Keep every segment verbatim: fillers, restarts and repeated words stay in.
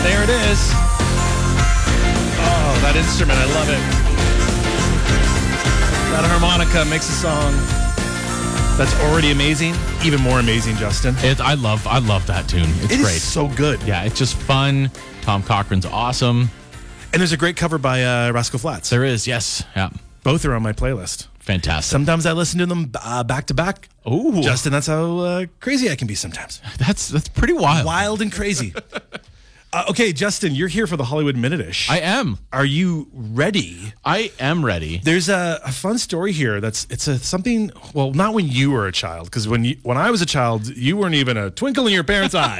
There it is. Oh, that instrument, I love it. That harmonica makes a song that's already amazing, even more amazing, Justin. It, I love I love that tune. It's It great. is so good. Yeah, it's just fun. Tom Cochran's awesome. And there's a great cover by uh, Rascal Flatts. There is, yes. Yeah. Both are on my playlist. Fantastic. Sometimes I listen to them uh, back to back. Oh, Justin, that's how uh, crazy I can be sometimes. That's that's pretty wild. Wild and crazy. uh, okay, Justin, you're here for the Hollywood Minute-ish. I am. Are you ready? I am ready. There's a, a fun story here. That's it's a something. Well, not when you were a child, because when you when I was a child, you weren't even a twinkle in your parents' eye.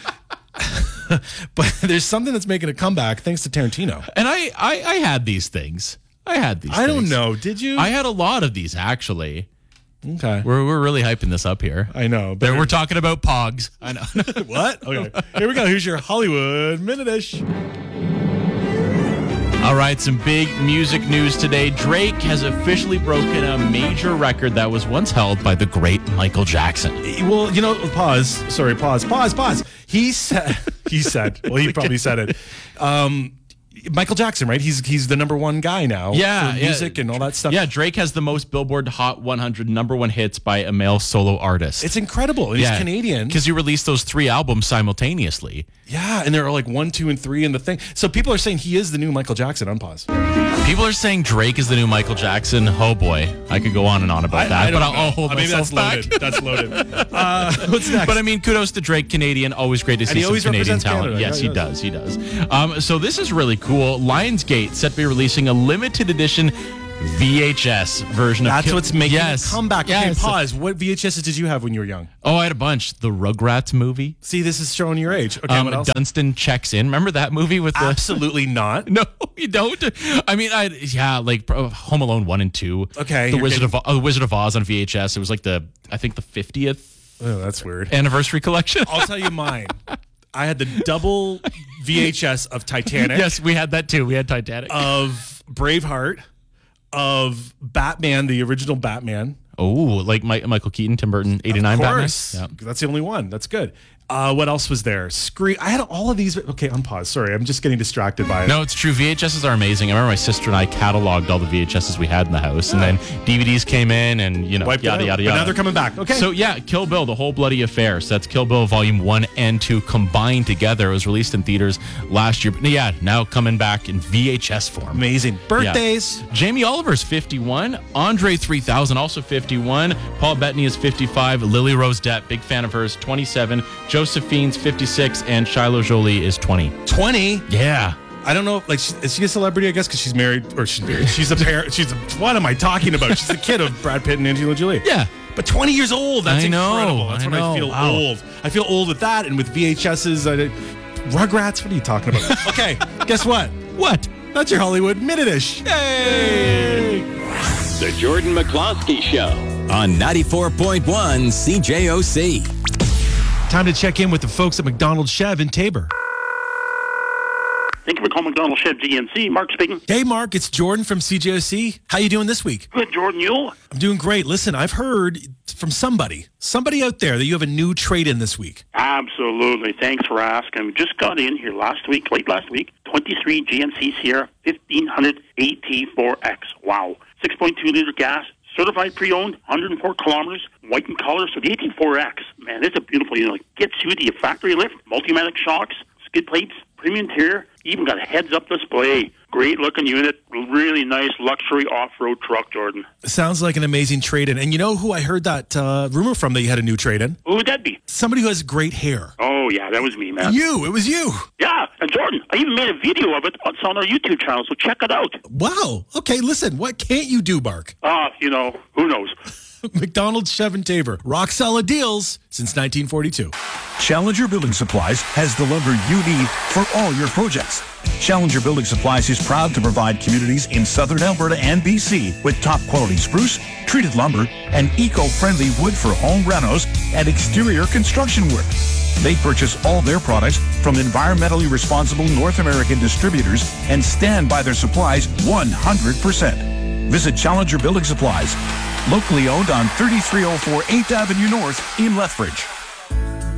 But there's something that's making a comeback thanks to Tarantino. And I, I, I had these things. I had these I don't things. know. Did you? I had a lot of these, actually. Okay. We're we're really hyping this up here. I know. There, we're talking about Pogs. I know. What? Okay. Here we go. Here's your Hollywood Minute-ish. All right, some big music news today. Drake has officially broken a major record that was once held by the great Michael Jackson. Well, you know, pause. Sorry, pause, pause, pause. He said, he said, well, he probably said it. Um, Michael Jackson, right? He's he's the number one guy now. Yeah, for music yeah. and all that stuff. Yeah, Drake has the most Billboard Hot one hundred number one hits by a male solo artist. It's incredible. And yeah, he's Canadian. because he released those three albums simultaneously. Yeah, and they're like one, two, and three in the thing. So people are saying he is the new Michael Jackson. Unpause. People are saying Drake is the new Michael Jackson. Oh boy, I could go on and on about I, that, I but don't I'll, know. I'll hold I mean, myself that's back. loaded. That's loaded. Uh, what's next? But I mean, kudos to Drake, Canadian. Always great to see he some always Canadian represents talent. Canada. Yes, Yeah, he he does. He does. Um, so this is really cool. Lionsgate set to be releasing a limited edition V H S version of. That's Kill- what's making yes. a comeback. Yes. Okay, pause. What V H Ss did you have when you were young? Oh, I had a bunch. The Rugrats movie. See, this is showing your age. Okay, Um, what else? Dunstan Checks In. Remember that movie with the? Absolutely not. No, you don't. I mean, I yeah, like uh, Home Alone one and two. Okay, The you're Wizard getting- of uh, Wizard of Oz on V H S. It was like the I think the fiftieth Oh, that's weird. anniversary collection. I'll tell you mine. I had the double V H S of Titanic. Yes, we had that too. We had Titanic. Of Braveheart. Of Batman, the original Batman. oh, like My, Michael Keaton, Tim Burton, eighty-nine Of Batman. course. Yeah. That's the only one. That's good. Uh, what else was there? Scream. I had all of these. Okay, unpause. Sorry, I'm just getting distracted by it. No, it's true. V H Ss are amazing. I remember my sister and I cataloged all the V H Ss we had in the house, and then D V Ds came in, and you know, Wiped it yada out. yada But yada. now they're coming back. Okay. So yeah, Kill Bill, the whole bloody affair. So that's Kill Bill Volume One and Two combined together. It was released in theaters last year, but yeah, now coming back in V H S form. amazing. Birthdays. Yeah. Jamie Oliver's fifty-one. Andre three thousand also fifty-one. Paul Bettany is fifty-five. Lily Rose Depp, big fan of hers, twenty-seven. Josephine's fifty-six, and Shiloh Jolie is twenty. twenty. Yeah. I don't know. Like, she- is she a celebrity? I guess because she's married, or she's married. She's a parent. She's a, what am I talking about? She's a kid of Brad Pitt and Angelina Jolie. Yeah. But twenty years old. That's I know, incredible. That's I when I know. feel Wow. old. I feel old with that, and with V H Ss. I, Rugrats. What are you talking about? Okay. Guess what? What? That's your Hollywood Minute-ish. Yay! The Jordan McCloskey Show on ninety-four point one C J O C. Time to check in with the folks at McDonald's Chev in Tabor. Thank you for calling McDonald's Chev G M C. Mark speaking. Hey, Mark. It's Jordan from C J O C. How you doing this week? Good, Jordan. You? I'm doing great. Listen, I've heard from somebody, somebody out there, that you have a new trade-in this week. Absolutely. Thanks for asking. We just got in here last week, late last week, twenty-three G M C Sierra fifteen hundred A T four X. Wow. six point two liter gas, certified pre-owned, one hundred four kilometers, white in color. So the A T four X, man, it's a beautiful unit. It gets you the factory lift, multi-matic shocks, skid plates, premium interior, even got a heads-up display. Great looking unit, really nice luxury off-road truck, Jordan. Sounds like an amazing trade-in. And you know who I heard that uh, rumor from, that you had a new trade-in? Who would that be? Somebody who has great hair. Oh, yeah, that was me, man. You. It was you. Yeah, and Jordan, I even made a video of it. It's on our YouTube channel, so check it out. Wow. Okay, listen. What can't you do, Mark? Ah, you know, who knows? McDonald's Chev and Tabor. Rock solid deals since nineteen forty-two. Challenger Building Supplies has the lumber you need for all your projects. Challenger Building Supplies is proud to provide communities in southern Alberta and B C with top quality spruce, treated lumber, and eco-friendly wood for home renos and exterior construction work. They purchase all their products from environmentally responsible North American distributors and stand by their supplies one hundred percent. Visit Challenger Building Supplies, locally owned on thirty-three oh four eighth Avenue North in Lethbridge.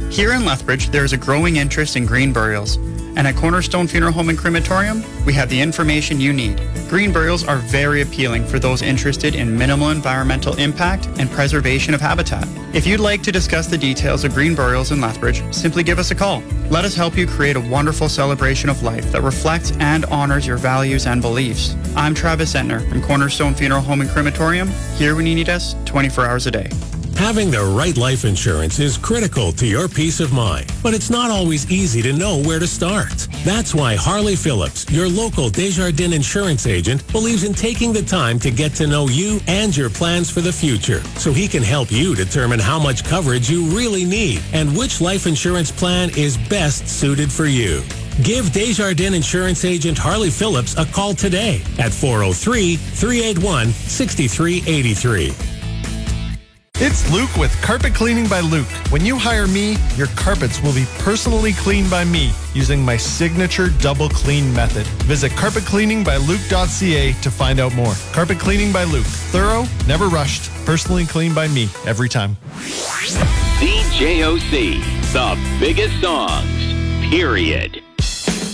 Here in Lethbridge, there is a growing interest in green burials. And at Cornerstone Funeral Home and Crematorium, we have the information you need. Green burials are very appealing for those interested in minimal environmental impact and preservation of habitat. If you'd like to discuss the details of green burials in Lethbridge, simply give us a call. Let us help you create a wonderful celebration of life that reflects and honors your values and beliefs. I'm Travis Entner from Cornerstone Funeral Home and Crematorium, here when you need us twenty-four hours a day. Having the right life insurance is critical to your peace of mind, but it's not always easy to know where to start. That's why Harley Phillips, your local Desjardins insurance agent, believes in taking the time to get to know you and your plans for the future, so he can help you determine how much coverage you really need and which life insurance plan is best suited for you. Give Desjardins insurance agent Harley Phillips a call today at four oh three, three eight one, six three eight three. It's Luke with Carpet Cleaning by Luke. When you hire me, your carpets will be personally cleaned by me using my signature double clean method. Visit carpet cleaning by luke dot c a to find out more. Carpet Cleaning by Luke. Thorough, never rushed, personally cleaned by me every time. C J O C, the biggest songs, period.